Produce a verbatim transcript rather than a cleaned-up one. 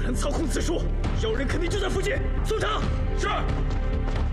人操控此术，妖人肯定就在附近，送他。是。